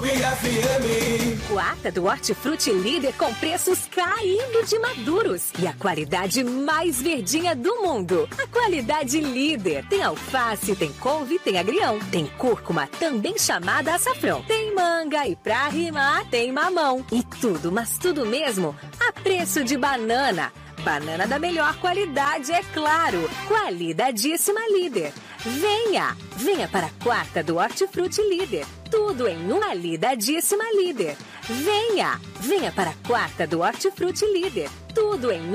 FM. Quarta do Hortifruti Líder com preços caindo de maduros e a qualidade mais verdinha do mundo. A qualidade líder. Tem alface, tem couve, tem agrião, tem cúrcuma, também chamada açafrão. Tem manga e pra rimar tem mamão. E tudo, mas tudo mesmo, a preço de banana. Banana da melhor qualidade, é claro. Qualidadíssima Líder. Venha para a quarta do Hortifruti Líder. Tudo em uma qualidadíssima Líder. Venha para a quarta do Hortifruti Líder. Tudo em